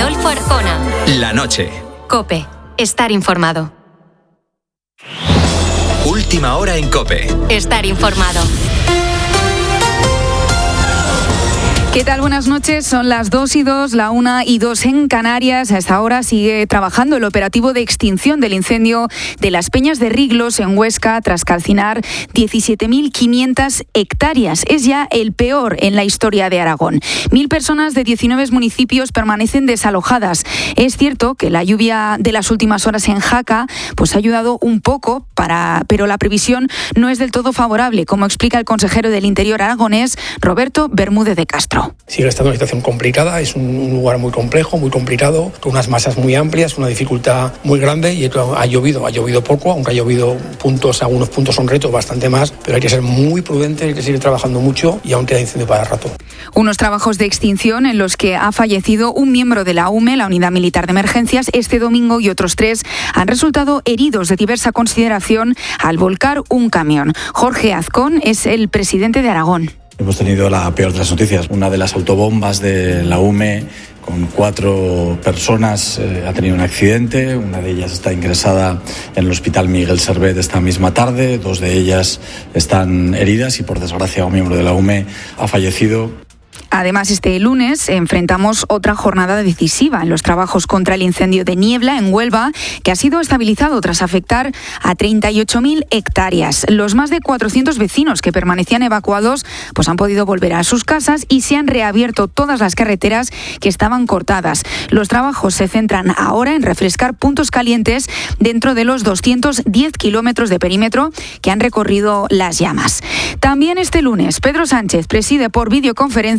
Adolfo Arjona. La noche. COPE. Estar informado. Última hora en COPE. Estar informado. ¿Qué tal? Buenas noches. Son las 2:02, la 1:02 en Canarias. A esta hora sigue trabajando el operativo de extinción del incendio de las Peñas de Riglos en Huesca tras calcinar 17.500 hectáreas. Es ya el peor en la historia de Aragón. 1.000 personas de 19 municipios permanecen desalojadas. Es cierto que la lluvia de las últimas horas en Jaca ha ayudado un poco, pero la previsión no es del todo favorable, como explica el consejero del Interior aragonés, Roberto Bermúdez de Castro. Sigue estando una situación complicada, es un lugar muy complejo, muy complicado, con unas masas muy amplias, una dificultad muy grande y ha llovido poco, aunque ha llovido algunos puntos son retos, bastante más, pero hay que ser muy prudente, hay que seguir trabajando mucho y aún queda incendio para rato. Unos trabajos de extinción en los que ha fallecido un miembro de la UME, la Unidad Militar de Emergencias, este domingo, y otros 3 han resultado heridos de diversa consideración al volcar un camión. Jorge Azcón es el presidente de Aragón. Hemos tenido la peor de las noticias. Una de las autobombas de la UME con 4 personas ha tenido un accidente. Una de ellas está ingresada en el Hospital Miguel Servet esta misma tarde. 2 de ellas están heridas y, por desgracia, un miembro de la UME ha fallecido. Además, este lunes enfrentamos otra jornada decisiva en los trabajos contra el incendio de Niebla en Huelva, que ha sido estabilizado tras afectar a 38.000 hectáreas. Los más de 400 vecinos que permanecían evacuados han podido volver a sus casas y se han reabierto todas las carreteras que estaban cortadas. Los trabajos se centran ahora en refrescar puntos calientes dentro de los 210 kilómetros de perímetro que han recorrido las llamas. También este lunes, Pedro Sánchez preside por videoconferencia